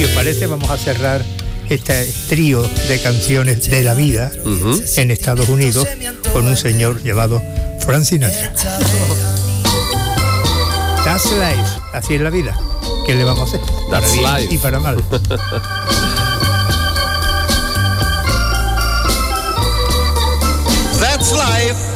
Si os parece, vamos a cerrar este trío de canciones de la vida en Estados Unidos con un señor llamado Frank Sinatra. That's life, así es la vida. ¿Qué le vamos a hacer? Para That's bien life. y para mal. That's life.